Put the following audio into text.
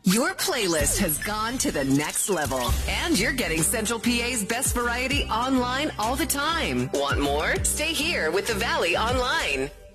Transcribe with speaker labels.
Speaker 1: Your playlist has gone to the next level, and you're getting Central PA's best variety online all the time. Want more? Stay here with the Valley Online.